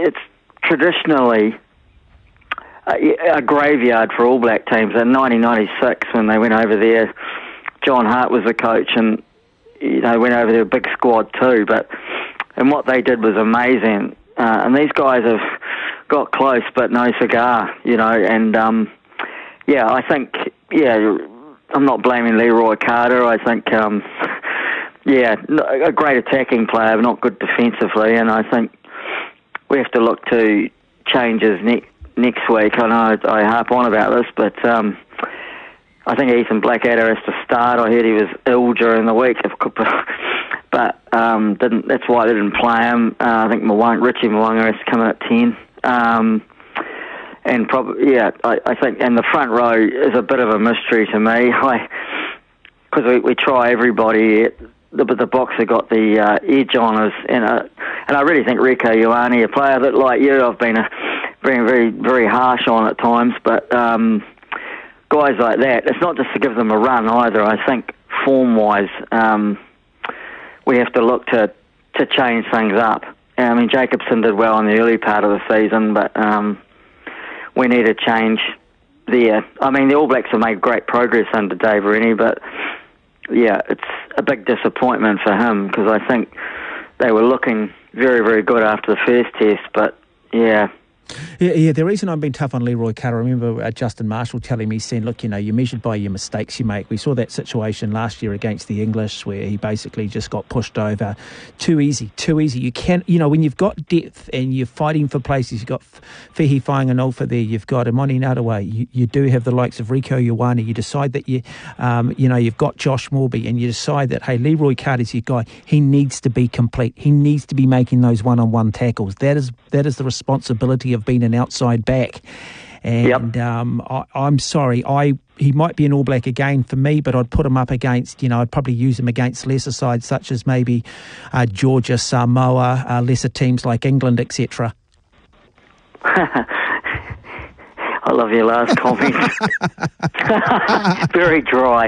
it's traditionally a graveyard for All Black teams. In 1996, when they went over there, John Hart was the coach, and went over there, a big squad too. And what they did was amazing. And these guys have got close, but no cigar, And I think, I'm not blaming Leroy Carter. I think, a great attacking player, but not good defensively. And I think we have to look to changes next week. I know I harp on about this, but I think Ethan Blackadder has to start. I heard he was ill during the week, but didn't. That's why they didn't play him. I think Richie Mwanga has to come in at 10. And probably, I think, and the front row is a bit of a mystery to me. Because we try everybody, but the Boxer got the edge on us, and I really think Rieko Ioane, a player that, like you, I've been very, very harsh on at times, but guys like that, it's not just to give them a run either. I think form-wise, we have to look to change things up. I mean, Jacobson did well in the early part of the season, but we need a change there. I mean, the All Blacks have made great progress under Dave Rennie, but it's a big disappointment for him, because I think they were looking very, very good after the first test, but Yeah, the reason I've been tough on Leroy Carter, I remember Justin Marshall telling me, saying, look, you're measured by your mistakes you make. We saw that situation last year against the English where he basically just got pushed over. Too easy. You can't, when you've got depth and you're fighting for places, you've got Fehi Whainganolfa there, you've got Imoni Nadaway, you do have the likes of Rieko Ioane, you decide that you've got Josh Morby, and you decide that, hey, Leroy Carter's your guy. He needs to be complete. He needs to be making those one-on-one tackles. That is the responsibility of being an outside back. And I'm sorry, he might be an All Black again for me, but I'd put him up against, I'd probably use him against lesser sides such as maybe Georgia, Samoa, lesser teams like England, etc. I love your last comment. Very dry.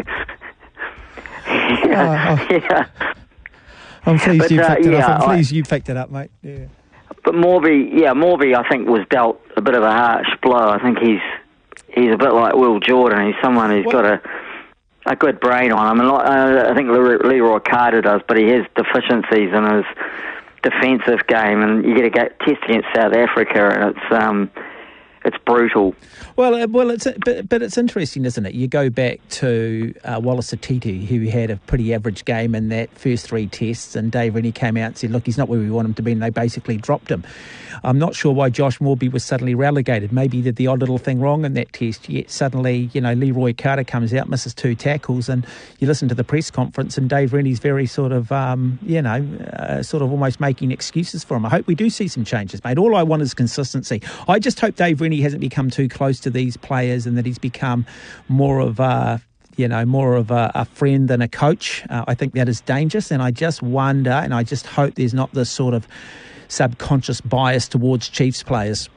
I'm pleased you picked it up. I'm pleased you picked it up, mate. Yeah. But Morby, I think, was dealt a bit of a harsh blow. I think he's a bit like Will Jordan. He's someone who's got a good brain on him. And I think Leroy Carter does, but he has deficiencies in his defensive game. And you get a test against South Africa, and it's brutal. Well, it's interesting, isn't it? You go back to Wallace Atiti, who had a pretty average game in that first 3 tests, and Dave Rennie came out and said, look, he's not where we want him to be, and they basically dropped him. I'm not sure why Josh Morby was suddenly relegated. Maybe he did the odd little thing wrong in that test, yet suddenly, Leroy Carter comes out, misses 2 tackles, and you listen to the press conference, and Dave Rennie's very sort of almost making excuses for him. I hope we do see some changes, mate. All I want is consistency. I just hope Dave Rennie hasn't become too close to these players, and that he's become more of a friend than a coach. I think that is dangerous, and I just wonder, and I just hope there's not this sort of subconscious bias towards Chiefs players.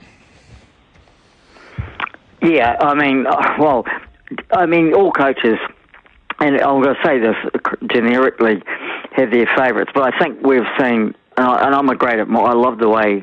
Yeah, I mean, all coaches, and I'm going to say this generically, have their favourites, but I think we've seen, and I'm a great admirer, I love the way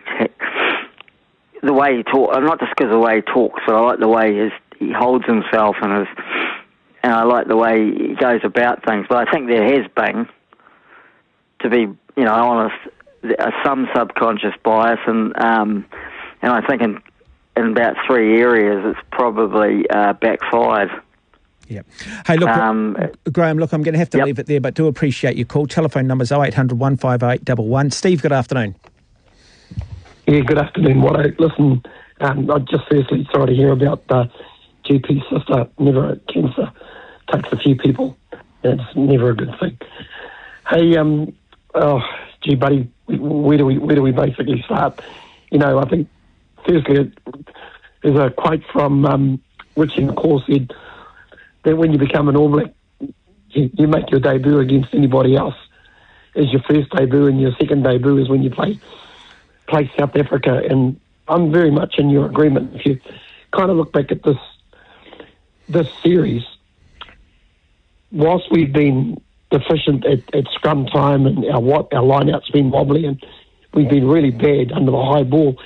he talks, not just because of the way he talks, but I like the way he holds himself, and I like the way he goes about things. But I think there has been, to be honest, some subconscious bias, and I think in about 3 areas it's probably backfired. Yeah. Hey, look, Graham, I'm going to have to leave it there, but do appreciate your call. Telephone number's 0800 158 111. Steve, good afternoon. Yeah, good afternoon, Watto. Listen, I'm just firstly sorry to hear about the GP sister. Never cancer takes a few people. It's never a good thing. Hey, buddy, where do we basically start? I think firstly there's a quote from Richie McCaw said that when you become an All Black, you make your debut against anybody else as your first debut, and your second debut is when you play South Africa. And I'm very much in your agreement. If you kind of look back at this series, whilst we've been deficient at scrum time, and our line-out's been wobbly, and we've been really bad under the high ball,